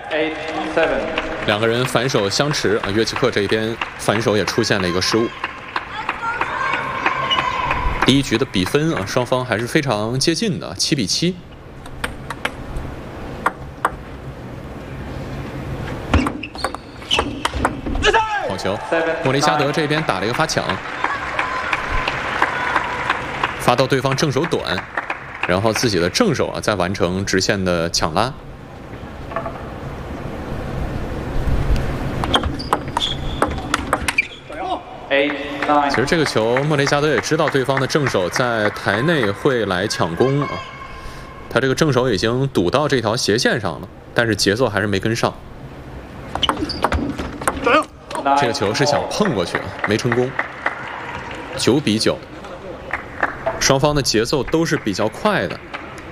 8-7。 两个人反手相持啊，约基克这边反手也出现了一个失误。第一局的比分啊，双方还是非常接近的，7-7。好球！莫雷加德这边打了一个发抢，发到对方正手短，然后自己的正手啊再完成直线的抢拉。其实这个球，莫雷加德也知道对方的正手在台内会来抢攻啊，他这个正手已经堵到这条斜线上了，但是节奏还是没跟上。这个球是想碰过去啊，没成功。9-9，双方的节奏都是比较快的。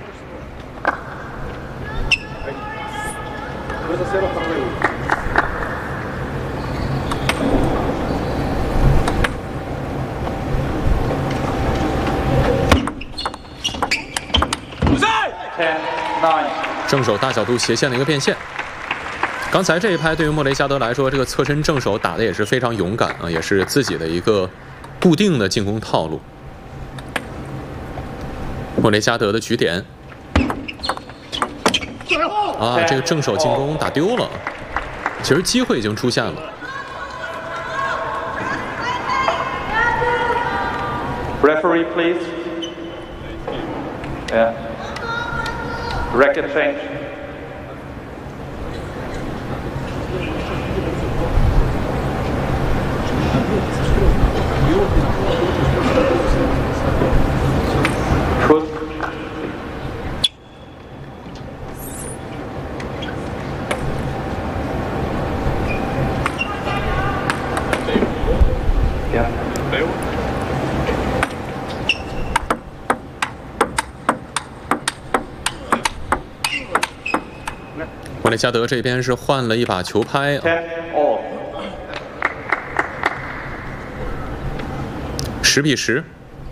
正手大角度斜线的一个变线。刚才这一拍对于莫雷加德来说，这个侧身正手打的也是非常勇敢啊，也是自己的一个固定的进攻套路。莫雷加德的局点啊，这个正手进攻打丢了，其实机会已经出现了。 Referee, please. Yeah. Racket change. Shoot. Yeah. 莫雷加德这边是换了一把球拍啊，10-10。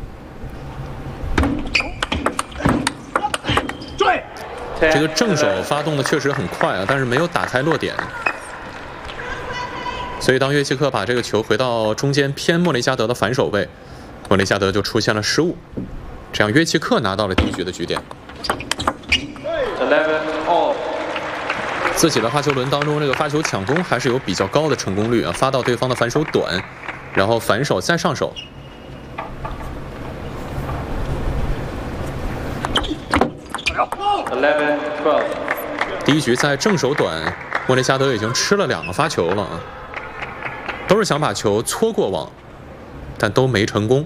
这个正手发动的确实很快啊，但是没有打开落点，所以当约基克把这个球回到中间偏莫雷加德的反手位，莫雷加德就出现了失误，这样约基克拿到了第一局的局点。自己的发球轮当中，这个发球抢攻还是有比较高的成功率啊，发到对方的反手短，然后反手再上手。 11-12。 第一局在正手短，莫雷加德已经吃了2个发球了啊，都是想把球搓过网，但都没成功。